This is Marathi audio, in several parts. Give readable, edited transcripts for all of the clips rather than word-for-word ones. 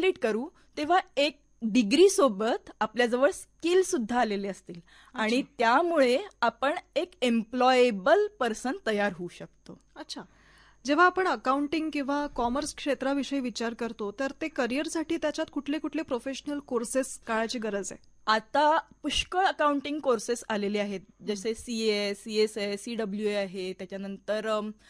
कम्प्लीट करू तेव्हा एक डिग्री सोबत आपल्याजवळ स्किल सुद्धा आलेले असतील आणि त्यामुळे आपण एक एम्प्लॉयेबल पर्सन तयार होऊ शकतो. अच्छा, जेव्हा आपण अकाउंटिंग किंवा कॉमर्स क्षेत्राविषयी विचार करतो तर ते करिअरसाठी त्याच्यात कुठले कुठले प्रोफेशनल कोर्सेस काळाची गरज आहे? आता पुष्कळ अकाउंटिंग कोर्सेस आलेले आहेत, जसे CA, CSA, CWA आहे, त्याच्यानंतर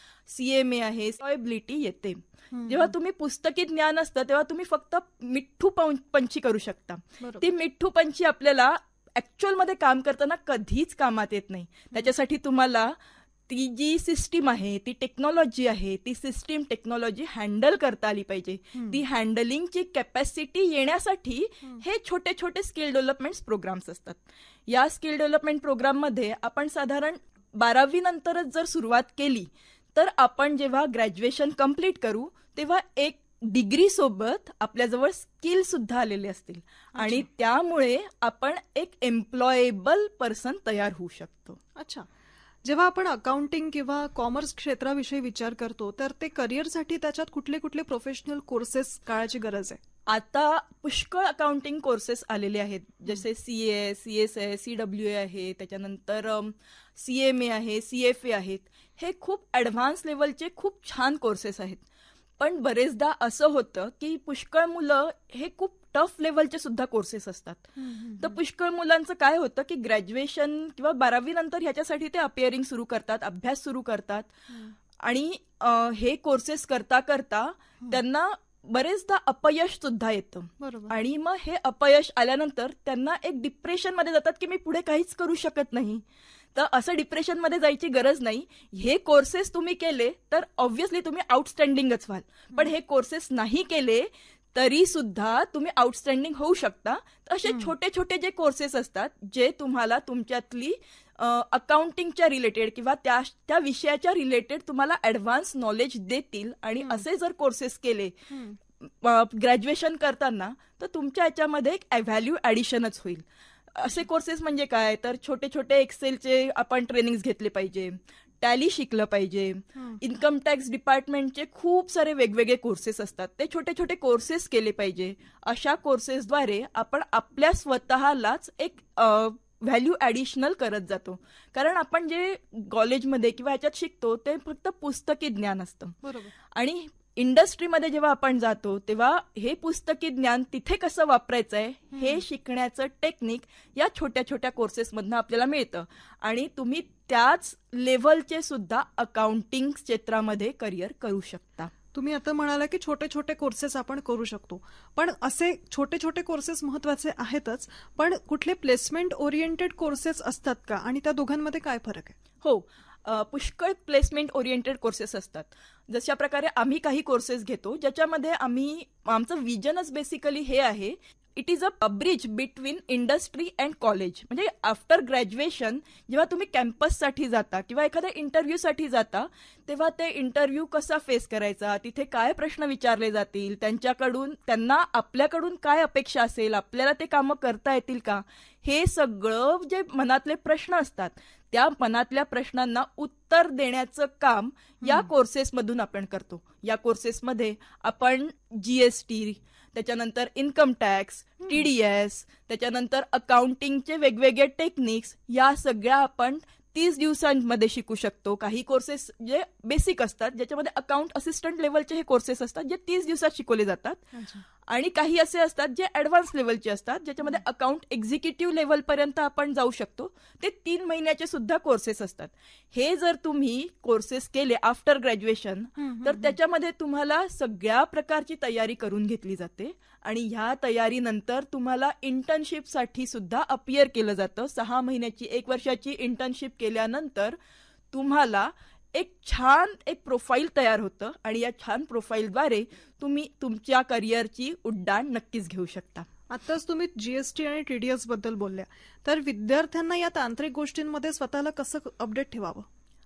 CMA आहे, एम्प्लॉयबिलिटी येते. जेव्हा तुम्ही पुस्तकी ज्ञान असतं तेव्हा तुम्ही फक्त मिठ्ठू पंची करू शकता. ती मिठ्ठू पंची आपल्याला ऍक्च्युअल मध्ये काम करताना कधीच कामात येत नाही. त्याच्यासाठी तुम्हाला ती जी सिस्टीम आहे, ती टेक्नॉलॉजी आहे, ती सिस्टीम टेक्नॉलॉजी हँडल करता आली पाहिजे. ती हँडलिंगची कॅपॅसिटी येण्यासाठी हे छोटे छोटे स्किल डेव्हलपमेंट प्रोग्राम्स असतात. या स्किल डेव्हलपमेंट प्रोग्राममध्ये आपण साधारण 12वी नंतरच जर सुरुवात केली तर आपण जेव्हा ग्रॅज्युएशन कम्प्लीट करू तेव्हा एक डिग्री सोबत आपल्याजवळ स्किल सुद्धा आलेले असतील आणि त्यामुळे आपण एक एम्प्लॉयेबल पर्सन तयार होऊ शकतो. अच्छा, जेव्हा आपण अकाउंटिंग किंवा कॉमर्स क्षेत्राविषयी विचार करतो तर ते करिअरसाठी त्याच्यात कुठले कुठले प्रोफेशनल कोर्सेस काळाची गरज आहे? आता पुष्कळ अकाउंटिंग कोर्सेस आलेले आहेत, जसे CA, CSA, CWA आहे, त्याच्यानंतर CMA आहे, CFA आहेत. हे खूप ऍडव्हान्स लेवलचे खूप छान कोर्सेस आहेत. पण बरेचदा असं होतं की पुष्कळ मुलं हे खूप टफ लेवलचे सुद्धा कोर्सेस असतात. तर पुष्कळ मुलांचं काय होतं की ग्रॅज्युएशन किंवा 12वी नंतर ह्याच्यासाठी ते अपिअरिंग सुरू करतात, अभ्यास सुरू करतात आणि हे कोर्सेस करता करता त्यांना बरेचदा अपयश सुद्धा येतं आणि मग हे अपयश आल्यानंतर त्यांना एक डिप्रेशन मध्ये जातात की मी पुढे काहीच करू शकत नाही. तर असं डिप्रेशन मध्ये जायची गरज नाही. हे कोर्सेस तुम्ही केले तर ऑब्व्हियसली तुम्ही आउटस्टँडिंगच व्हाल, पण हे कोर्सेस नाही केले तरी सुद्धा तुम्ही आउटस्टँडिंग होऊ शकता. असे छोटे छोटे जे कोर्सेस असतात जे तुम्हाला तुमच्यातली अकाउंटिंगच्या रिलेटेड किंवा त्या विषयाच्या रिलेटेड तुम्हाला ऍडव्हान्स नॉलेज देतील आणि असे जर कोर्सेस केले ग्रॅज्युएशन करताना तर तुमच्या याच्यामध्ये एक व्हॅल्यू ऍडिशनच होईल. असे कोर्सेस म्हणजे काय, तर छोटे छोटे एक्सेलचे आपण ट्रेनिंग्स घेतले पाहिजे, टॅली शिकलं पाहिजे, इन्कम टॅक्स डिपार्टमेंटचे खूप सारे वेगवेगळे कोर्सेस असतात, ते छोटे छोटे कोर्सेस केले पाहिजे. अशा कोर्सेसद्वारे आपण आपल्या स्वतःलाच एक व्हॅल्यू ऍडिशनल करत जातो. कारण आपण जे कॉलेजमध्ये किंवा ह्याच्यात शिकतो ते फक्त पुस्तकी ज्ञान असतं. बरोबर. आणि इंडस्ट्रीमध्ये जेव्हा आपण जातो तेव्हा हे पुस्तकी ज्ञान तिथे कसं वापरायचं आहे हे शिकण्याचं टेक्निक या छोट्या छोट्या कोर्सेसमधनं आपल्याला मिळतं आणि तुम्ही त्याच लेव्हलचे सुद्धा अकाउंटिंग क्षेत्रामध्ये करिअर करू शकता. तुम्ही आता म्हणाला की छोटे छोटे कोर्सेस आपण करू शकतो, पण असे छोटे छोटे कोर्सेस महत्वाचे आहेतच, पण कुठले प्लेसमेंट ओरिएंटेड कोर्सेस असतात का आणि त्या दोघांमध्ये काय फरक आहे? हो, पुष्कळ प्लेसमेंट ओरिएंटेड कोर्सेस असतात. जशा प्रकारे आम्ही काही कोर्सेस घेतो ज्याच्यामध्ये आमचं विजनच बेसिकली हे आहे, it is a bridge between industry and college. म्हणजे आफ्टर ग्रॅज्युएशन जेव्हा तुम्ही कॅम्पससाठी जाता किंवा एखाद्या इंटरव्ह्यूसाठी जाता तेव्हा ते इंटरव्ह्यू कसा फेस करायचा, तिथे काय प्रश्न विचारले जातील, त्यांना आपल्याकडून काय अपेक्षा असेल, आपल्याला ते कामं करता येतील का, हे सगळं जे मनातले प्रश्न असतात त्या मनातल्या प्रश्नांना उत्तर देण्याचं काम या कोर्सेसमधून आपण करतो. या कोर्सेसमध्ये आपण GST, त्याच्यानंतर इन्कम टॅक्स, TDS, त्याच्यानंतर अकाउंटिंगचे वेगवेगळे टेक्निक्स या सगळ्या आपण 30 दिवसांमध्ये शिकू शकतो. काही कोर्सेस जे बेसिक असतात ज्याच्यामध्ये अकाउंट असिस्टंट लेवलचे हे कोर्सेस असतात जे 30 दिवसात शिकवले जातात आणि काही असे असतात जे ऍडव्हान्स लेवलचे असतात ज्याच्यामध्ये अकाउंट एक्झिक्युटिव्ह लेवलपर्यंत आपण जाऊ शकतो. ते 3 महिन्याचे सुद्धा कोर्सेस असतात. हे जर तुम्ही कोर्सेस केले आफ्टर ग्रॅज्युएशन तर त्याच्यामध्ये तुम्हाला सगळ्या प्रकारची तयारी करून घेतली जाते आणि ह्या तयारीनंतर तुम्हाला इंटर्नशिपसाठी सुद्धा अपिअर केलं जातं. 6 महिन्याची 1 वर्षाची इंटर्नशिप केल्यानंतर तुम्हाला एक प्रोफाईल तयार होतं आणि या छान प्रोफाईलद्वारे तुम्ही तुमच्या करिअरची उड्डाण नक्कीच घेऊ शकता. आताच तुम्ही GST आणि TDS बद्दल बोलल्या, तर विद्यार्थ्यांना या तांत्रिक गोष्टींमध्ये स्वतःला कसं अपडेट ठेवावं?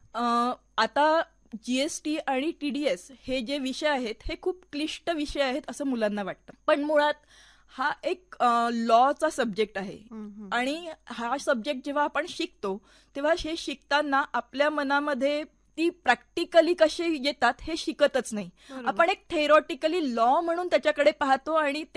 आता GST आणि TDS हे जे विषय आहेत हे खूप क्लिष्ट विषय आहेत असं मुलांना वाटतं, पण मुळात हा एक लॉचा सब्जेक्ट आहे आणि हा सब्जेक्ट जेव्हा आपण शिकतो तेव्हा हे शिकताना आपल्या मनामध्ये ती प्रॅक्टिकली कसे येतात हे शिकतच नाही. आपण एक थेरॉटिकली लॉ म्हणून त्याच्याकडे पाहतो आणि